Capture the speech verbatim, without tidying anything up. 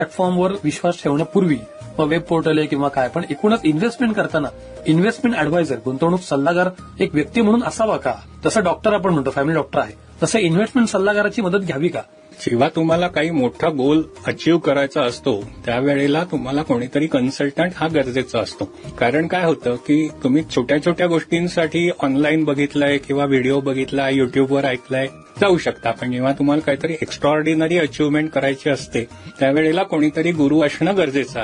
प्लॅटफॉर्मवर विश्वास ठेवण्यापूर्वी मग वेब पोर्टल आहे किंवा काय, पण एकूणच इन्व्हेस्टमेंट करताना इन्व्हेस्टमेंट ऍडवायझर, गुंतवणूक सल्लागार एक व्यक्ती म्हणून असावा का? जसं डॉक्टर आपण म्हणतो, फॅमिली डॉक्टर आहे, तसं इन्व्हेस्टमेंट सल्लागाराची मदत घ्यावी का? जेव्हा तुम्हाला काही मोठा गोल अचीव्ह करायचा असतो त्यावेळेला तुम्हाला कोणीतरी कन्सल्टंट हा गरजेचा असतो. कारण काय होतं की तुम्ही छोट्या छोट्या गोष्टींसाठी ऑनलाईन बघितलंय किंवा व्हिडिओ बघितलाय, युट्यूबवर ऐकलाय, जाऊ शकता. पण जेव्हा तुम्हाला काहीतरी एक्स्ट्राऑर्डिनरी अचिव्हमेंट करायची असते त्यावेळेला कोणीतरी गुरु असणं गरजेचं आहे.